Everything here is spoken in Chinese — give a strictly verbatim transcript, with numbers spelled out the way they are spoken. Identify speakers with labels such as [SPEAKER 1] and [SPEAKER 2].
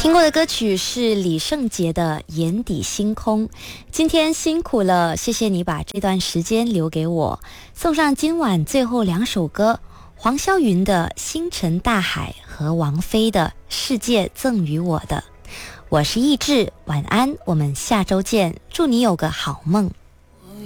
[SPEAKER 1] 听过的歌曲是李圣杰的《眼底星空》。今天辛苦了，谢谢你把这段时间留给我。送上今晚最后两首歌，黄霄云的《星辰大海》和王菲的《世界赠予我的》。我是易志，晚安，我们下周见，祝你有个好梦。